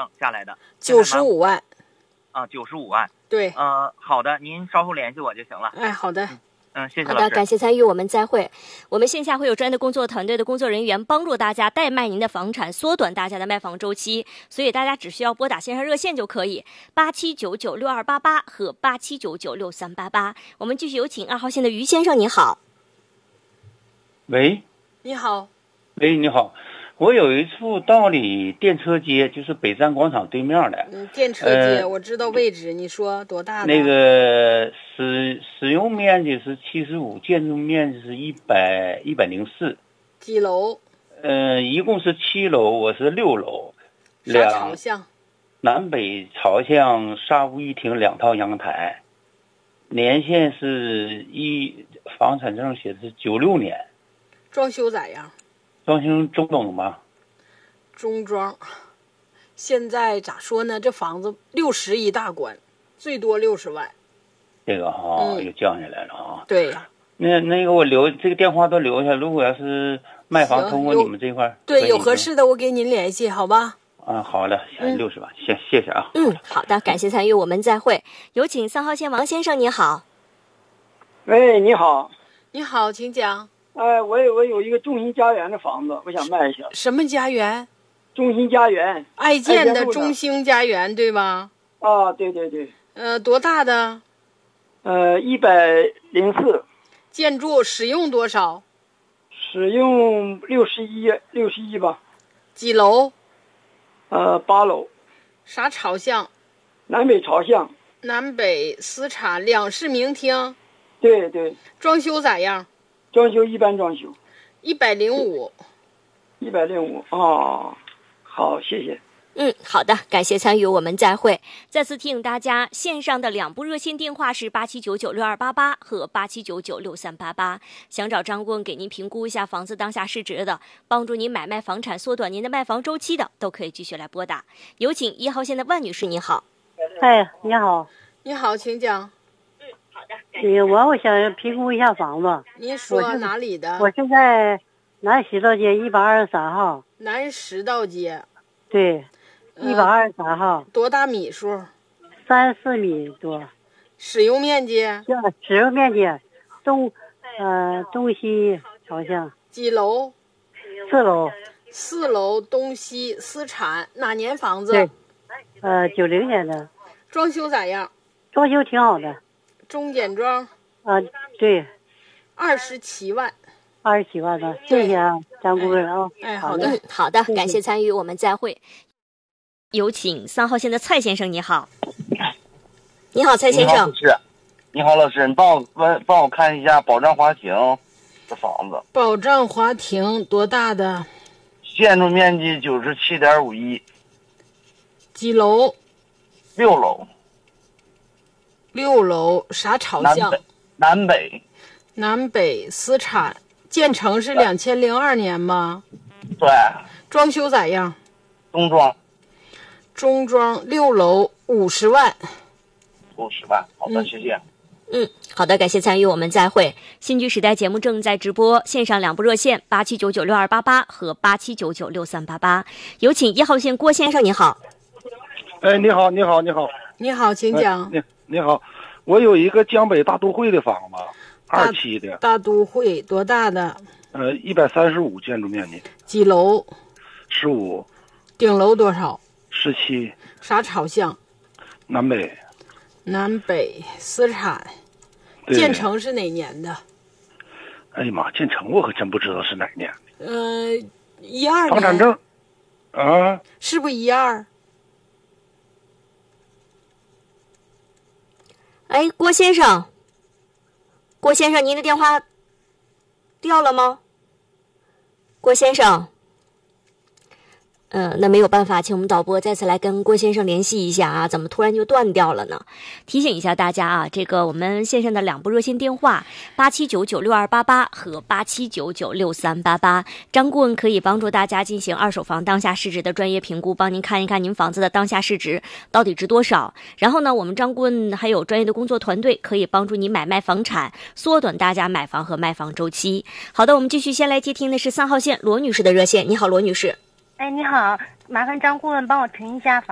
证下来的 95万啊，95万。 对， 好的，您稍后联系我就行了。 哎，好的。 谢谢老师。 好的，感谢参与，我们再会。我们线下会有专业的工作团队的工作人员帮助大家代卖您的房产，缩短大家的卖房周期，所以大家只需要拨打线上热线就可以，87996288和87996388。我们继续有请2号线的于先生，你好。 喂， 你好。 喂，你好，我有一处道里电车街，就是北站广场对面的。 电车街，我知道位置，你说多大的？ 那个使用面积是75，建筑面积是104。 几楼？ 一共是7楼，我是6楼。 啥朝向？ 南北朝向，沙屋一厅，2套阳台。年限是房产证写的是96年。 装修咋样？ 装修中等吧。 中装。现在咋说呢？这房子60一大关，最多60万。 这个又降下来了啊。 对呀。 那个我留这个电话都留下，如果要是卖房通过你们这块， 对，有合适的我给您联系，好吧？ 好的，60万，谢谢啊。 好的，感谢参与，我们再会。有请3号线王先生，你好。 喂，你好。 你好，请讲。 我有一个中心家园的房子，我想卖一下。 什么家园？ 中心家园， 爱建的中兴家园，对吧？ 啊，对对对。 多大的 ？104。 建筑使用多少？ 使用61吧。 几楼 ？8楼。 啥朝向？ 南北朝向。 南北私产2室明厅。 对对。 装修咋样？ 装修一般装修。 105。 105哦，好，谢谢。 好的，感谢参与，我们再会。再次提醒大家，线上的2部热线电话是87996288和87996388。想找张顾问给您评估一下房子当下市值的，帮助您买卖房产，缩短您的卖房周期的，都可以继续来拨打。有请1号线的万女士，你好。 你好。 你好，请讲。 好的。 我想评估一下房子。 您说哪里的？ 我现在南石道街123号。 南石道街。 对。123号。 多大米数 ？3-4米多。 使用面积？ 使用面积东西朝向。 几楼 ？4楼。 4楼东西私产，哪年房子？ 对，90年的。 装修咋样？ 装修挺好的。 中简装？ 对。 27万。 27万的，谢谢啊，张顾问啊。 好的， 好的，感谢参与，我们再会。有请3号线的蔡先生，你好。你好，蔡先生。 你好，老师，你帮我看一下宝藏华庭的房子。 宝藏华庭多大的？ 建筑面积97.51。 几楼 ？6楼。 6楼啥朝向？ 南北。 南北私产，建成是2002年吗？ 对。 装修咋样？ 中装。 中装6楼50万。 50万，好的，谢谢。 好的，感谢参与，我们再会。新居时代节目正在直播，线上2部热线87996288和87996388。有请1号线郭先生，你好。 你好。 你好，请讲。 你好，我有一个江北大都会的房子，2期的。 大都会多大的 ？135建筑面积。 几楼 ？15。 顶楼多少 ？17。 啥朝向？ 南北。 南北私产。建成是哪年的？ 哎呀妈，建成我可真不知道是哪年的。 12年。 房产证啊？ 是不是12？ 哎，郭先生，您的电话掉了吗？郭先生。那没有办法，请我们导播再次来跟郭先生联系一下啊，怎么突然就断掉了呢？提醒一下大家啊，这个我们线上的2部热线电话87996288和87996388，张顾问可以帮助大家进行2手房当下市值的专业评估，帮您看一看您房子的当下市值到底值多少。然后呢，我们张顾问还有专业的工作团队可以帮助你买卖房产，缩短大家买房和卖房周期。好的，我们继续先来接听的是3号线罗女士的热线。你好，罗女士。 你好，麻烦张顾问帮我评一下房。